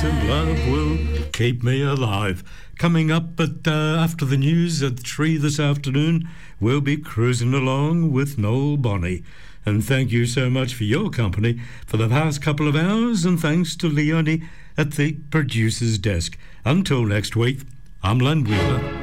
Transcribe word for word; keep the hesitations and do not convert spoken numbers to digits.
and love will keep me alive. Coming up at uh, after the news at three this afternoon, we'll be cruising along with Noel Bonney. And thank you so much for your company for the past couple of hours, and thanks to Leonie at the producer's desk. Until next week, I'm Len Wheeler.